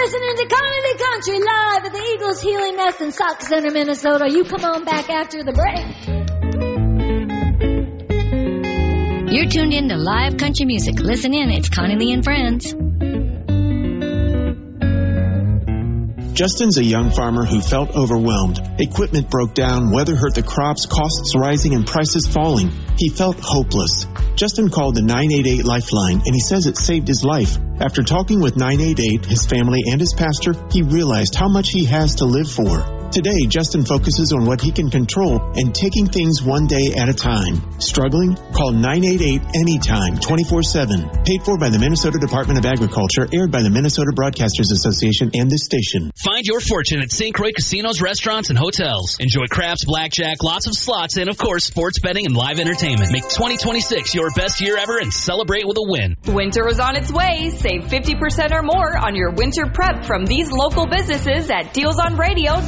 listening to Connie Country live at the Eagles Healing Nest in Sauk Center, Minnesota. You come on back after the break. You're tuned in to live country music. Listen in. It's Connie Lee and Friends. Justin's a young farmer who felt overwhelmed. Equipment broke down, weather hurt the crops, costs rising, and prices falling. He felt hopeless. Justin called the 988 Lifeline, and he says it saved his life. After talking with 988, his family, and his pastor, he realized how much he has to live for. Today, Justin focuses on what he can control and taking things one day at a time. Struggling? Call 988 anytime, 24/7. Paid for by the Minnesota Department of Agriculture, aired by the Minnesota Broadcasters Association and this station. Find your fortune at St. Croix Casinos, Restaurants, and Hotels. Enjoy craps, blackjack, lots of slots, and, of course, sports betting and live entertainment. Make 2026 your best year ever and celebrate with a win. Winter is on its way. Save 50% or more on your winter prep from these local businesses at dealsonradio.com.